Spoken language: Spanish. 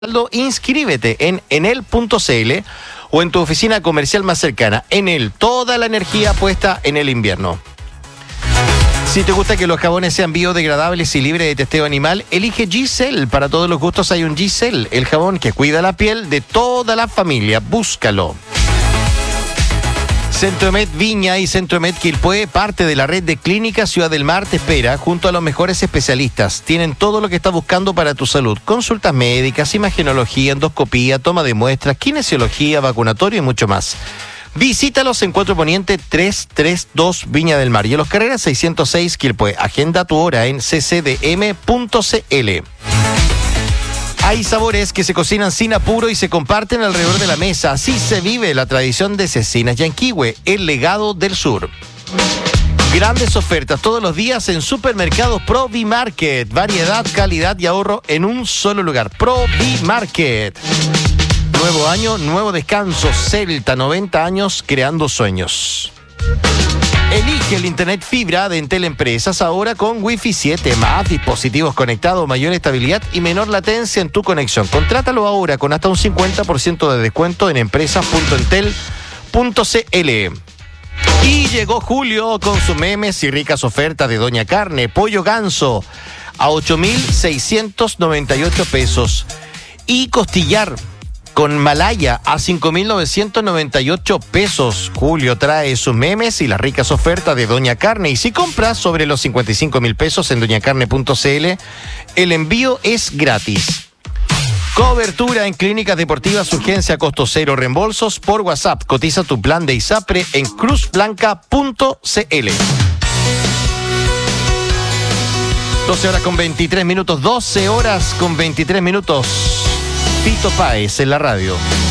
Inscríbete en enel.cl o en tu oficina comercial más cercana. Enel, toda la energía puesta en el invierno. Si te gusta que los jabones sean biodegradables y libres de testeo animal, elige Giselle. Para todos los gustos hay un Giselle, el jabón que cuida la piel de toda la familia. Búscalo. Centromed Viña y Centromed Quilpué, parte de la red de Clínicas Ciudad del Mar, te espera junto a los mejores especialistas. Tienen todo lo que estás buscando para tu salud. Consultas médicas, imagenología, endoscopía, toma de muestras, kinesiología, vacunatorio y mucho más. Visítalos en Cuatro Poniente 332 Viña del Mar y en Los Carreras 606 Quilpué. Agenda tu hora en ccdm.cl. Hay sabores que se cocinan sin apuro y se comparten alrededor de la mesa. Así se vive la tradición de Cecinas Yanquihue, el legado del sur. Grandes ofertas todos los días en Supermercados Provimarket. Variedad, calidad y ahorro en un solo lugar. Provimarket. Nuevo año, nuevo descanso. Celta, 90 años creando sueños. Elige el internet fibra de Entel Empresas ahora con Wi-Fi 7, más dispositivos conectados, mayor estabilidad y menor latencia en tu conexión. Contrátalo ahora con hasta un 50% de descuento en empresas.entel.cl. Y llegó julio con sus memes y ricas ofertas de Doña Carne, pollo ganso a 8.698 pesos y costillar con Malaya a 5.998 pesos. Julio trae sus memes y las ricas ofertas de Doña Carne. Y si compras sobre los 55.000 pesos en doñacarne.cl, el envío es gratis. Cobertura en clínicas deportivas, urgencia, costo cero, reembolsos por WhatsApp. Cotiza tu plan de ISAPRE en cruzblanca.cl. 12 horas con 23 minutos. Fito Páez en la radio.